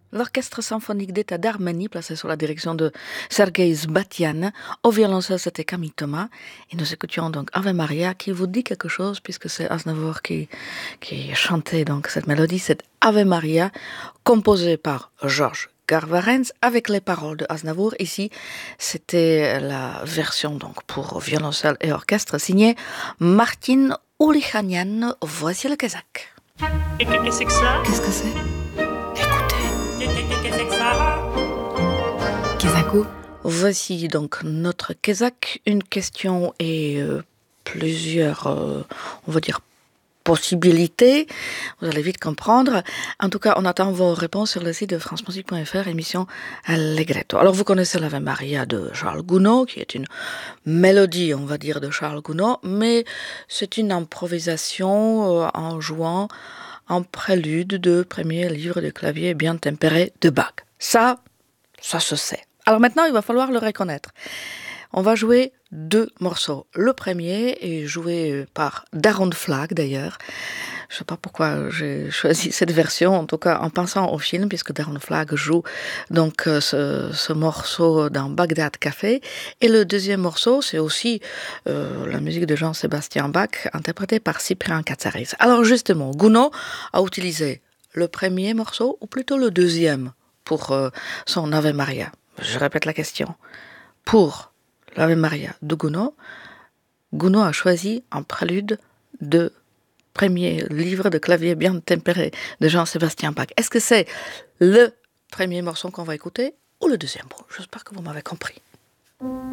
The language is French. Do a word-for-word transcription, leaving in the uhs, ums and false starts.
L'Orchestre symphonique d'État d'Arménie, placé sous la direction de Sergei Zbatian. Au violoncelle, c'était Camille Thomas. Et nous écoutions donc Ave Maria, qui vous dit quelque chose, puisque c'est Aznavour qui, qui chantait donc cette mélodie. C'est Ave Maria, composée par Georges Garvarentz, avec les paroles de Aznavour. Ici, c'était la version donc pour violoncelle et orchestre, signée Martin Ulichanian. Voici le Kazakh. Qu'est-ce que c'est que ça? Qu'est-ce que c'est? Qu'est-ce que c'est que ça? Kezako. Voici donc notre Kazakh. Une question et euh, plusieurs, euh, on va dire, possibilités. Vous allez vite comprendre. En tout cas, on attend vos réponses sur le site de france musique point f r, émission Allegretto. Alors, vous connaissez l'Ave Maria de Charles Gounod, qui est une mélodie, on va dire, de Charles Gounod, mais c'est une improvisation euh, en jouant un prélude de premier livre de clavier bien tempéré de Bach. Ça, ça se sait. Alors maintenant, il va falloir le reconnaître. On va jouer deux morceaux. Le premier est joué par Darren Flack d'ailleurs. Je ne sais pas pourquoi j'ai choisi cette version, en tout cas en pensant au film, puisque Darren Flack joue donc ce, ce morceau dans Bagdad Café. Et le deuxième morceau, c'est aussi euh, la musique de Jean-Sébastien Bach, interprétée par Cyprien Katsaris. Alors justement, Gounod a utilisé le premier morceau, ou plutôt le deuxième, pour euh, son Ave Maria. Je répète la question. Pour l'Ave Maria de Gounod, Gounod a choisi un prélude de premier livre de clavier bien tempéré de Jean-Sébastien Bach. Est-ce que c'est le premier morceau qu'on va écouter ou le deuxième? Bon, j'espère que vous m'avez compris.